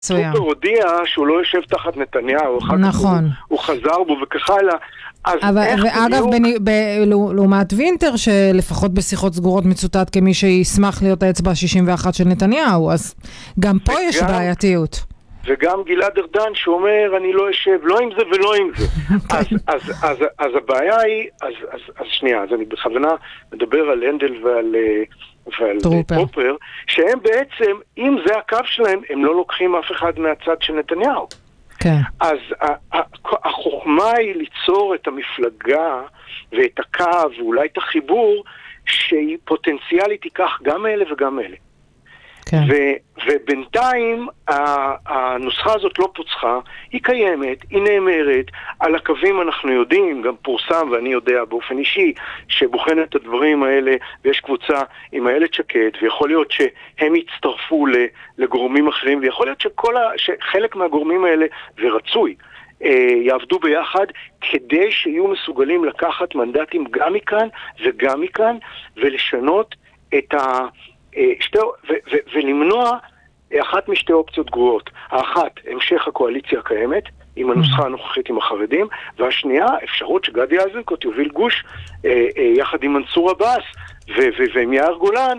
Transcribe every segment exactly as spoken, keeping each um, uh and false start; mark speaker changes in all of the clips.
Speaker 1: טרופר הודיע שהוא לא יושב תחת נתניהו,
Speaker 2: נכון.
Speaker 1: הוא חזר בו וכך הלאה.
Speaker 2: ואגב, לעומת וינטר, שלפחות בשיחות סגורות מצוטט כמי שישמח להיות האצבע ה-שישים ואחת של נתניהו, אז גם פה יש בעייתיות.
Speaker 1: וגם גלעד ארדן שאומר, אני לא אשב, לא עם זה ולא עם זה. אז הבעיה היא, אז שנייה, אז אני בכוונה מדבר על הנדל ועל טרופר, שהם בעצם, אם זה הקו שלהם, הם לא לוקחים אף אחד מהצד של נתניהו. אז החוכמה היא ליצור את המפלגה ואת הקו ואולי את החיבור שהיא פוטנציאלית תיקח גם אלה וגם אלה. ובינתיים הנוסחה הזאת לא פוצחה, היא קיימת, היא נאמרת, על הקווים אנחנו יודעים, גם פורסם ואני יודע באופן אישי שבוחן את הדברים האלה, ויש קבוצה עם איילת שקד, ויכול להיות שהם יצטרפו לגורמים אחרים, ויכול להיות שכל ה, שחלק מהגורמים האלה, ורצוי, יעבדו ביחד כדי שיהיו מסוגלים לקחת מנדטים גם מכאן וגם מכאן, ולשנות את ה... שתי, ו, ו, ולמנוע אחת משתי אופציות גרועות. האחת, המשך הקואליציה הקיימת, עם הנוסחה הנוכחית עם החרדים, והשנייה, אפשרות שגדי איזנקוט יוביל גוש אה, אה, יחד עם מנסור עבאס ו- ו- ועם יאיר גולן,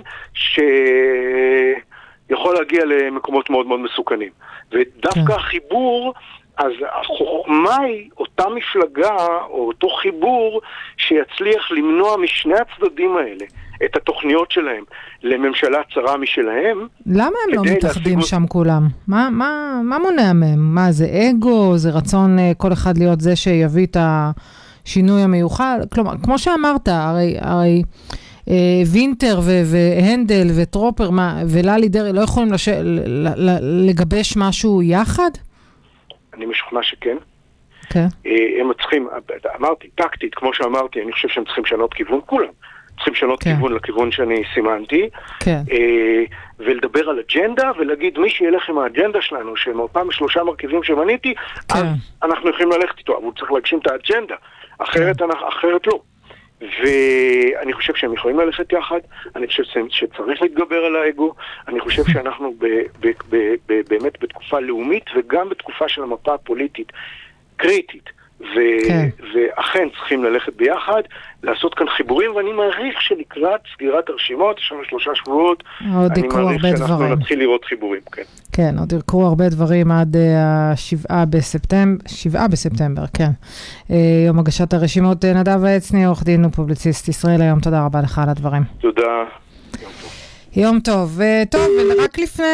Speaker 1: שיכול להגיע למקומות מאוד מאוד מסוכנים. ודווקא החיבור, אז החוכמה היא אותה מפלגה, או אותו חיבור, שיצליח למנוע משני הצדדים האלה את התוכניות שלהם לממשלה צרה משלהם.
Speaker 2: למה הם לא מתאחדים להשיג... שם כולם? מה, מה, מה מונע מהם? מה, זה אגו? זה רצון כל אחד להיות זה שיביא את השינוי המיוחד? כלומר, כמו שאמרת, הרי, הרי אה, וינטר ו- והנדל וטרופר מה, וללי דרעי לא יכולים לש... ל- ל- לגבש משהו יחד?
Speaker 1: אני משוכנע שכן.
Speaker 2: כן.
Speaker 1: הם צריכים, אמרתי, טקטית, כמו שאמרתי, אני חושב שהם צריכים לשנות כיוון, כולם. צריכים לשנות כן. כיוון לכיוון שאני סימנתי,
Speaker 2: כן.
Speaker 1: ולדבר על אג'נדה, ולהגיד מי שילך עם האג'נדה שלנו, שמאותם שלושה מרכיבים שמניתי, כן. אז אנחנו יכולים ללכת איתו, אבל הוא צריך להגשים את האג'נדה, אחרת, כן. אנחנו, אחרת לא. ואני חושב שהם יכולים ללכת יחד, אני חושב שצריך להתגבר על האגו, אני חושב שאנחנו ב, ב, ב, ב, באמת בתקופה לאומית, וגם בתקופה של המפה הפוליטית קריטית, ו- כן. ואכן צריכים ללכת ביחד, לעשות כאן חיבורים, ואני מעריך שלקראת סגירת הרשימות, יש לנו שלושה שבועות, אני מעריך שאנחנו דברים. נתחיל לראות חיבורים. כן.
Speaker 2: כן, עוד יקרו הרבה דברים עד השבעה בספטמבר, שבעה בספטמבר, כן. יום הגשת הרשימות, נדב העצני, עורך דין ופובליציסט ישראל, היום תודה רבה לך על הדברים.
Speaker 1: תודה.
Speaker 2: יום טוב. יום טוב, טוב, ורק לפני...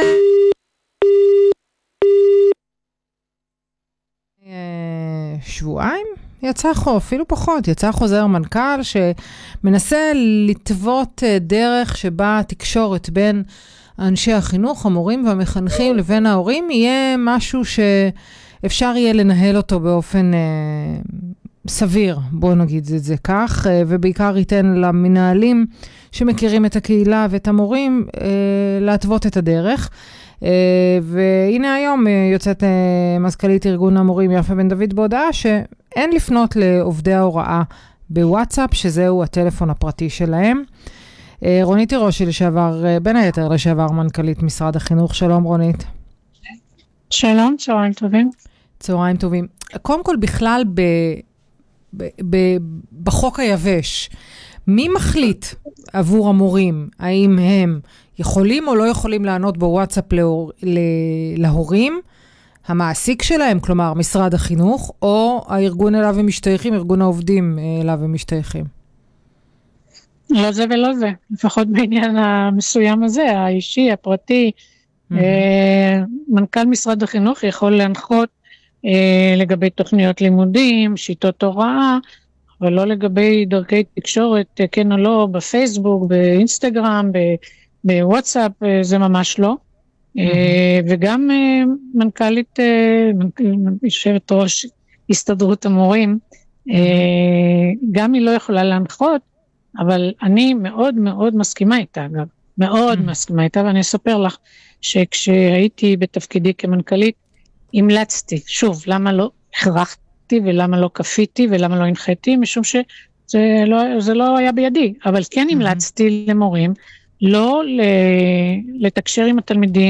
Speaker 2: שבועיים יצא חו, אפילו פחות, יצא חוזר מנכ"ל שמנסה לטוות דרך שבה התקשורת בין אנשי החינוך, המורים והמחנכים לבין ההורים יהיה משהו שאפשר יהיה לנהל אותו באופן אה, סביר, בואו נגיד את זה כך, אה, ובעיקר ייתן למנהלים שמכירים את הקהילה ואת המורים אה, להטוות את הדרך. Uh, והנה היום uh, יוצאת uh, מזכ"לית ארגון המורים יפה בן דוד בהודעה שאין לפנות לעובדי ההוראה בוואטסאפ, שזהו הטלפון הפרטי שלהם. uh, רונית תירושי לשעבר, uh, בין היתר לשעבר מנכ"לית משרד החינוך. שלום רונית.
Speaker 3: שלום, צהריים טובים.
Speaker 2: צהריים טובים. קודם כל בכלל ב, ב, ב, בחוק היבש, מי מחליט עבור המורים, האם הם יכולים או לא יכולים לענות בוואטסאפ להור, להורים, המעסיק שלהם, כלומר משרד החינוך, או הארגון אליו הם משתייכים, ארגון העובדים אליו הם משתייכים?
Speaker 3: לא זה ולא זה, לפחות בעניין המסוים הזה, האישי, הפרטי. Mm-hmm. מנכ"ל משרד החינוך יכול להנחות לגבי תוכניות לימודים, שיטות הוראה, אבל לא לגבי דרכי תקשורת, כן או לא, בפייסבוק, באינסטגרם, בוואטסאפ, זה ממש לא. Mm-hmm. וגם מנכ"לית, יושבת ראש הסתדרות המורים, mm-hmm. גם היא לא יכולה להנחות, אבל אני מאוד מאוד מסכימה איתה, אגב. מאוד mm-hmm. מסכימה איתה, ואני אספר לך שכשהייתי בתפקידי כמנכ"לית, המלצתי, שוב, למה לא הכרחתי ולמה לא כפיתי ולמה לא הנחיתי, משום שזה לא, זה לא היה בידי, אבל כן המלצתי mm-hmm. למורים, לא לתקשר עם התלמידים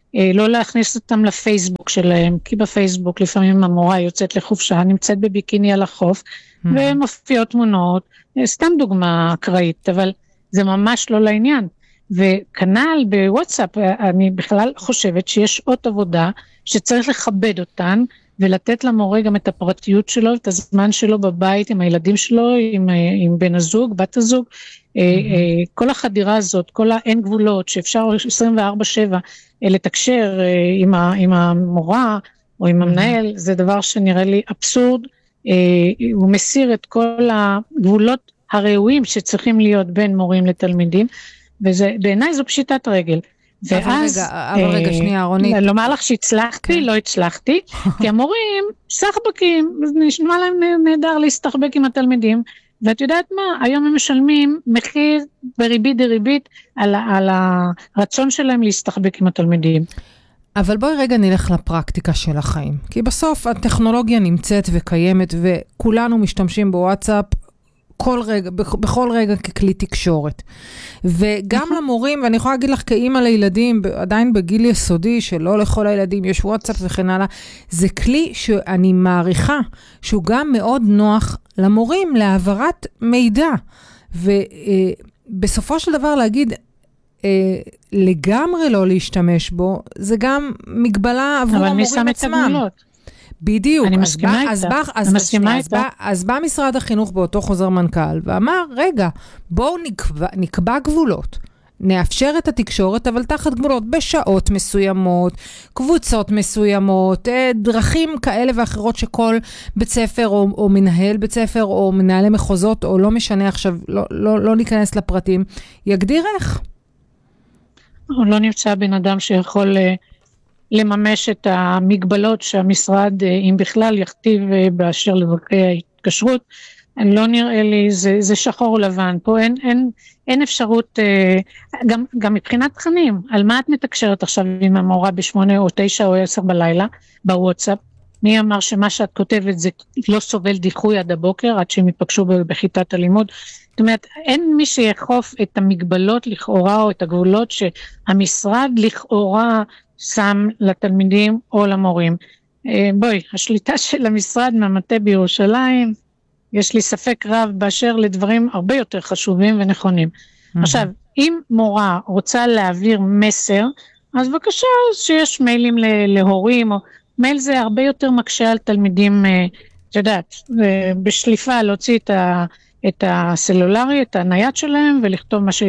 Speaker 3: לא להכניס אותם לפייסבוק שלהם, כי בפייסבוק לפעמים המורה יוצאת לחופשה, נמצאת בביקיני על החוף, mm-hmm. ומופיעות תמונות, סתם דוגמה אקראית, אבל זה ממש לא לעניין. וכנ"ל בוואטסאפ, אני בכלל חושבת שיש עוד עבודה, שצריך לכבד אותן, ולתת למורה גם את הפרטיות שלו, את הזמן שלו בבית, עם הילדים שלו, עם, עם בן הזוג, בת הזוג, mm-hmm. כל החדירה הזאת, כל האין גבולות, שאפשר עשרים וארבע שבע, לתקשר עם, ה, עם המורה, או עם המנהל, זה דבר שנראה לי אבסורד, הוא מסיר את כל הגבולות הראויים, שצריכים להיות בין מורים לתלמידים, ובעיניי זו פשיטת רגל. ואז,
Speaker 2: אבל רגע, אבל רגע, שנייה, רונית.
Speaker 3: לומר לך שהצלחתי, לא הצלחתי, כי המורים סחבקים, נשמע להם נהדר להסתחבק עם התלמידים, ואת יודעת מה, היום הם משלמים מחיר בריבית דריבית על, על הרצון שלהם להסתחבק עם התלמידים.
Speaker 2: אבל בואי רגע נלך לפרקטיקה של החיים, כי בסוף הטכנולוגיה נמצאת וקיימת, וכולנו משתמשים בוואטסאפ, כל רגע, בכל רגע ככלי תקשורת. וגם למורים, ואני יכולה להגיד לך כאימא לילדים, עדיין בגיל יסודי, שלא לכל הילדים יש וואטסאפ וכן הלאה, זה כלי שאני מעריכה, שהוא גם מאוד נוח למורים להעברת מידע. ובסופו של דבר להגיד, לגמרי לא להשתמש בו, זה גם מגבלה עבור המורים עצמם. אבל מי שם את הגבולות? בדיוק.
Speaker 3: אני מסכימה איתה.
Speaker 2: אז בא, אז, אז, אז, בא, אז בא משרד החינוך באותו חוזר מנכ"ל, ואמר, רגע, בואו נקבע, נקבע גבולות, נאפשר את התקשורת, אבל תחת גבולות, בשעות מסוימות, קבוצות מסוימות, דרכים כאלה ואחרות שכל בית ספר, או, או מנהל בית ספר, או מנהלי מחוזות, או לא משנה עכשיו, לא, לא, לא ניכנס לפרטים, יגדיר איך.
Speaker 3: לא נמצא בן אדם שיכול לממש את המגבלות שהמשרד, אם בכלל, יכתיב באשר לדרכי ההתקשרות. אני לא נראה לי, זה, זה שחור לבן. פה אין, אין, אין אפשרות, גם, גם מבחינת תכנים, על מה את מתקשרת עכשיו עם המורה בשמונה או תשע או עשר בלילה, בוואטסאפ? מי אמר שמה שאת כותבת זה לא סובל דיחוי עד הבוקר, עד שהם יפגשו בכיתת הלימוד? זאת אומרת, אין מי שיחוף את המגבלות לכאורה, או את הגבולות שהמשרד לכאורה שם לתלמידים או למורים. בואי, השליטה של המשרד מהמטה בירושלים, יש לי ספק רב באשר לדברים הרבה יותר חשובים ונכונים. Mm-hmm. עכשיו, אם מורה רוצה להעביר מסר, אז בבקשה שיש מיילים להורים, או מייל זה הרבה יותר מקשה על תלמידים, את יודעת, בשליפה להוציא את, ה, את הסלולרי, את הנייד שלהם, ולכתוב מה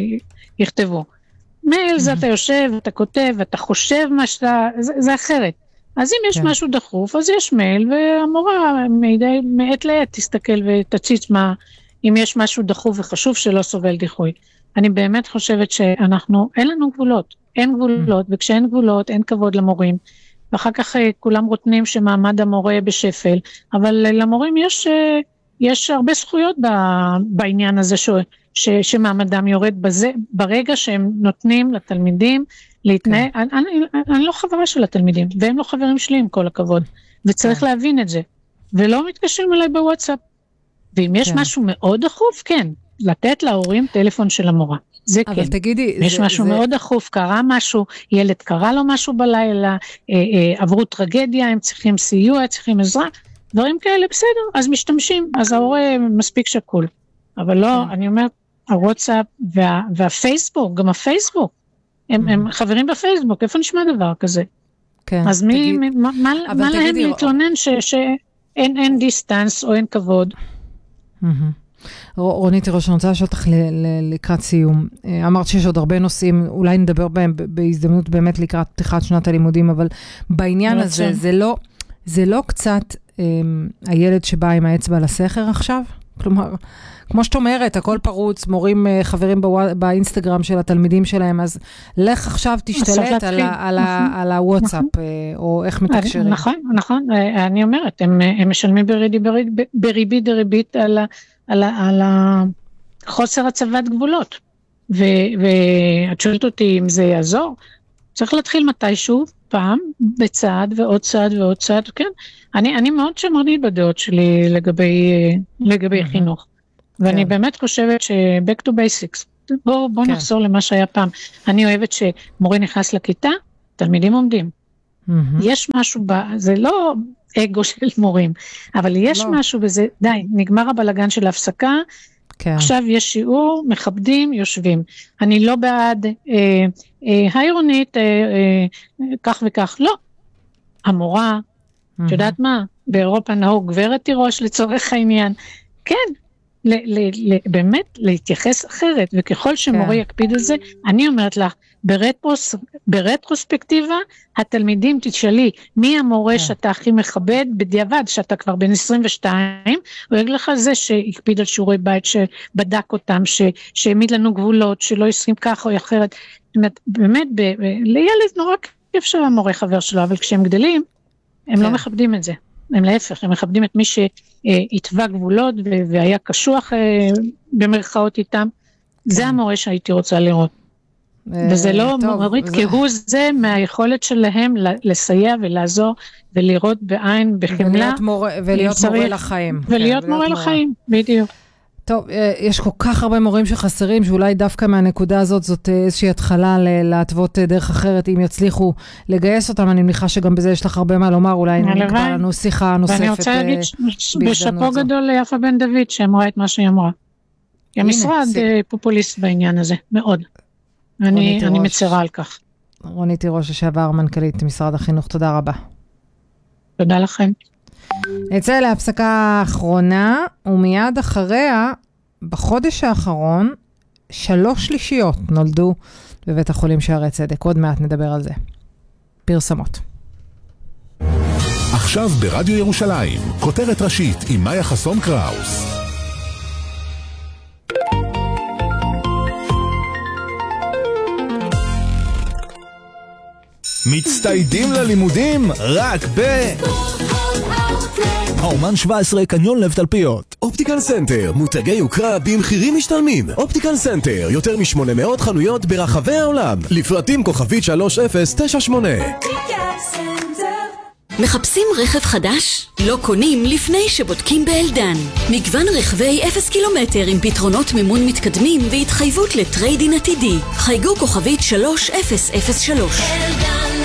Speaker 3: שיכתבו. מייל זה אתה יושב, אתה כותב, אתה חושב מה שאתה, זה, זה אחרת. אז אם יש כן. משהו דחוף, אז יש מייל, והמורה מידי, מעת לעת תסתכל ותציץ מה, אם יש משהו דחוף וחשוב שלא סובל דיחוי. אני באמת חושבת שאנחנו, אין לנו גבולות, אין גבולות, וכשאין גבולות, אין כבוד למורים. ואחר כך כולם רותנים שמעמד המורה בשפל, אבל למורים יש, יש הרבה זכויות בעניין הזה ש, ש, שמעמדם יורד בזה, ברגע שהם נותנים לתלמידים להתנהג, כן. אני, אני, אני לא חברה של התלמידים, והם לא חברים שלי עם כל הכבוד, וצריך כן. להבין את זה, ולא מתקשרים אליי בוואטסאפ, ואם יש כן. משהו מאוד דחוף, כן, לתת להורים טלפון של המורה. זה כן.
Speaker 2: תגידי,
Speaker 3: יש
Speaker 2: זה,
Speaker 3: משהו
Speaker 2: זה...
Speaker 3: מאוד דחוף, קרה משהו, ילד קרה לו משהו בלילה, אה, אה, עברו טרגדיה, הם צריכים סיוע, צריכים עזרה, דברים כאלה, בסדר, אז משתמשים, אז ההורה מספיק שקול. אבל לא, כן. אני אומרת, הוואטסאפ וה, והפייסבוק, גם הפייסבוק, הם, הם חברים בפייסבוק, איפה נשמע דבר כזה? כן. אז מי, תגיד... מה, מה, מה להם להתלונן ש, שאין אין דיסטנס או אין כבוד?
Speaker 2: רונית, ראש, אני רוצה לשאול אותך לקראת סיום. אמרת שיש עוד הרבה נושאים, אולי נדבר בהם בהזדמנות באמת לקראת פתיחת שנת הלימודים, אבל בעניין הזה, זה לא, זה לא קצת הילד שבא עם האצבע לסכר עכשיו? כלומר, כמו שאת אומרת, הכל פרוץ, מורים חברים באינסטגרם של התלמידים שלהם, אז לך עכשיו תשתלט על, על, על הוואטסאפ, או איך מתקשרים.
Speaker 3: נכון, נכון, אני אומרת, הם, הם משלמים בריבית דריבית על, על, על חוסר הצבת גבולות, ו, ואת שואלת אותי אם זה יעזור, צריך להתחיל מתישהו, פעם, בצעד ועוד צעד ועוד צעד, כן, אני, אני מאוד שמרנית בדעות שלי לגבי, לגבי חינוך. ואני באמת חושבת ש-back to basics, בואו בוא כן. נחזור למה שהיה פעם. אני אוהבת שמורה נכנס לכיתה, תלמידים עומדים. Mm-hmm. יש משהו, ב, זה לא אגו של מורים, אבל יש לא. משהו בזה, די, נגמר הבלגן של ההפסקה, כן. עכשיו יש שיעור, מכבדים, יושבים. אני לא בעד, אה, אה, היי רונית, אה, אה, כך וכך, לא. המורה, mm-hmm. את יודעת מה? באירופה נהוג גברת תירוש לצורך העניין. כן, ל- ל- ל- באמת להתייחס אחרת, וככל שמורה כן. יקפיד על זה, אני אומרת לך, ברטרוס, ברטרוספקטיבה, התלמידים תשאלי, מי המורה כן. שאתה הכי מכבד, בדיעבד, שאתה כבר בן עשרים ושתיים, הוא יגיד לך זה שהקפיד על שיעורי בית, שבדק אותם, ש- שהעמיד לנו גבולות, שלא יסכים ככה או אחרת. באמת, ב- ב- לילד נורא כיף שהמורה חבר שלו, אבל כשהם גדלים, הם כן. לא מכבדים את זה. הם להפך, הם מכבדים את מי שהתווה גבולות והיה קשוח במרכאות איתם. זה המורה שהייתי רוצה לראות. וזה לא מוריד כהוא זה מהיכולת שלהם לסייע ולעזור ולראות בעין בחמלה.
Speaker 2: ולהיות מורה לחיים.
Speaker 3: ולהיות מורה לחיים, בדיוק.
Speaker 2: טוב, יש כל כך הרבה מורים שחסרים, שאולי דווקא מהנקודה הזאת זאת איזושהי התחלה להתוות דרך אחרת, אם יצליחו לגייס אותם. אני מניחה שגם בזה יש לך הרבה מה לומר, אולי נקבע לנו שיחה נוספת.
Speaker 3: ואני רוצה להגיד בשפו גדול ליפה בן דוד, שאמרה את מה שהיא אמרה. המשרד פופוליסט בעניין הזה, מאוד. אני מצרה על כך.
Speaker 2: רונית תירוש, לשעבר מנכ"לית משרד החינוך, תודה רבה.
Speaker 3: תודה לכם.
Speaker 2: נצא להפסקה האחרונה, ומיד אחריה, בחודש האחרון, שלוש שלישיות נולדו בבית החולים שערי צדק. עוד מעט נדבר על זה. פרסמות.
Speaker 4: עכשיו ברדיו ירושלים, כותרת ראשית עם מאיה חסון קראוס. מצטיידים ללימודים רק ב... האומן שבע עשרה, קניון לב תלפיות.
Speaker 5: אופטיקל סנטר, מותגי יוקרה במחירים משתלמים. אופטיקל סנטר, יותר מ-שמונה מאות חנויות ברחבי העולם. לפרטים כוכבית שלוש אפס תשע שמונה.
Speaker 6: מחפשים רכב חדש? לא קונים לפני שבודקים באלדן. מגוון רכבי אפס קילומטר עם פתרונות מימון מתקדמים והתחייבות לטריידין עתידי. חייגו כוכבית שלוש אפס אפס שלוש. אלדן,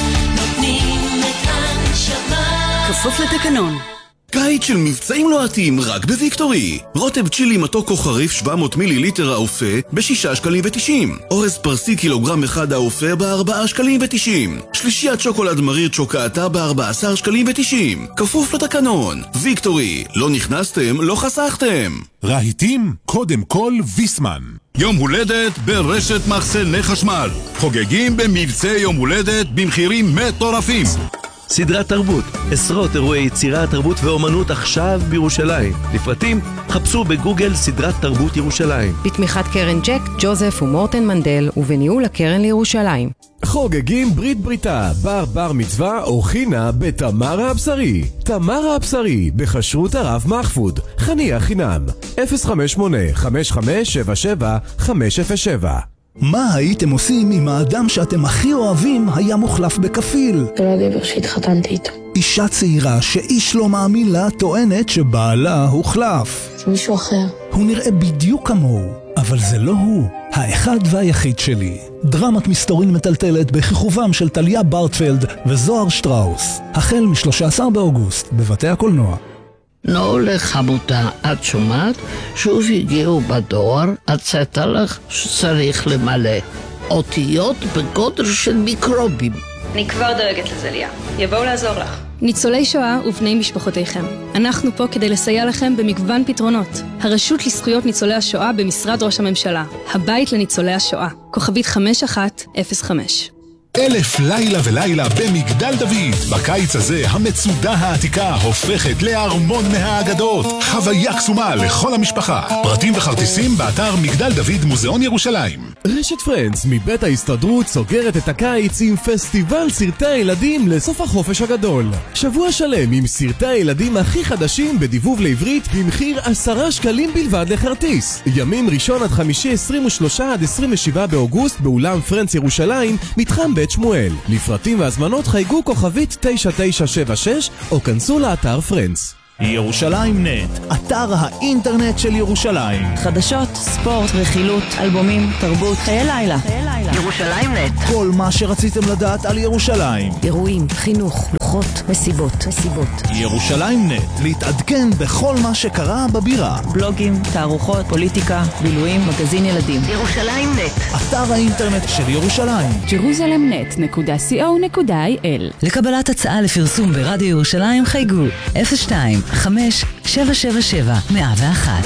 Speaker 6: נותנים את הנשמה. כפוף לתקנון.
Speaker 5: קיץ של מבצעים לוהטים רק בוויקטורי. רוטב צ'ילי מתוק או חריף שבע מאות מיליליטר האופה בשישה שקלים ותשעים. אורז פרסי קילוגרם אחד האופה בארבעה שקלים ותשעים. שלישיית שוקולד מריר צ'וקאטה בארבע עשרה שקלים ותשעים. כפוף לתקנון. ויקטורי, לא נכנסתם, לא חסכתם.
Speaker 4: רהיטים, קודם כל ויסמן.
Speaker 7: יום הולדת ברשת מחסני חשמל. חוגגים במבצעי יום הולדת במחירים מטורפים.
Speaker 8: סדרת תרבות, עשרות אירועי יצירה, תרבות ואומנות עכשיו בירושלים. לפרטים, חפשו בגוגל סדרת תרבות ירושלים.
Speaker 9: בתמיכת קרן ג'ק, ג'וזף ומורטן מנדל, ובניהול הקרן לירושלים.
Speaker 5: חוגגים ברית בריתה, בר בר מצווה או חינה בתמרה הבשרי. תמרה הבשרי, בחשרות הרב מחפוד. חניה חינם, אפס חמש שמונה חמש חמש שבע שבע חמש אפס שבע.
Speaker 10: מה הייתם עושים אם האדם שאתם הכי אוהבים היה מוחלף בכפיל?
Speaker 11: זה לא הגבר שהתחתנתי איתו.
Speaker 10: אישה צעירה שאיש לא מאמין לה טוענת שבעלה הוחלף.
Speaker 11: זה מישהו אחר.
Speaker 10: הוא נראה בדיוק כמוהו, אבל זה לא הוא. האחד והיחיד שלי. דרמת מסתורין מטלטלת בכיכובם של טליה ברטפלד וזוהר שטראוס. החל מ-שלושה עשר באוגוסט בבתי הקולנוע.
Speaker 12: נו לחמותה, את שומעת? שוב הגיעו בדואר, הצעת לך שצריך למלא אותיות בגודל של מיקרובים.
Speaker 13: אני כבר דואגת לזה, ליה. יבואו לעזור לך.
Speaker 14: ניצולי שואה ובני משפחותיכם. אנחנו פה כדי לסייע לכם במגוון פתרונות. הרשות לזכויות ניצולי השואה במשרד ראש הממשלה. הבית לניצולי השואה. כוכבית חמש אחת אפס חמש.
Speaker 4: אלף לילה ולילה במגדל דוד. בקיץ הזה המצודה העתיקה הופכת לארמון מהאגדות. חוויה קסומה לכל המשפחה. פרטים וכרטיסים באתר מגדל דוד מוזיאון ירושלים.
Speaker 5: רשת פרנדס מבית ההסתדרות סוגרת את הקיץ עם פסטיבל סרטי הילדים לסוף החופש הגדול. שבוע שלם עם סרטי הילדים הכי חדשים בדיבוב לעברית במחיר עשרה שקלים בלבד לכרטיס. ימים ראשון עד חמישי עשרים ושלושה עד עשרים ושבעה באוגוסט באולם פרנדס ירושלים, מתחם בית שמואל. לפרטים והזמנות חייגו כוכבית תשע תשע שבע שש או כנסו לאתר פרנדס.
Speaker 10: ירושלים נט, אתר האינטרנט של ירושלים.
Speaker 9: חדשות, ספורט, רכילות, אלבומים, תרבות, חיי לילה.
Speaker 15: ירושלים נט.
Speaker 10: כל מה שרציתם לדעת על ירושלים.
Speaker 9: אירועים, חינוך, לוחות, מסיבות, מסיבות.
Speaker 10: ירושלים נט, להתעדכן בכל מה שקרה בבירה.
Speaker 15: בלוגים, תערוכות, פוליטיקה, בילויים, מגזין ילדים. ירושלים נט.
Speaker 10: אתר האינטרנט של ירושלים.
Speaker 16: ג'רוזלם נט נקודה סי או נקודה איי אל.
Speaker 17: לקבלת הצעה לפרסום ברדיו ירושלים חייגו אפס שתיים חמש שבע שבע שבע מאה ואחת.